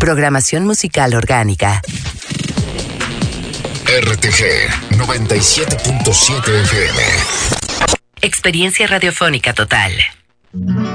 Programación musical orgánica. RTG 97.7 FM. Experiencia radiofónica total.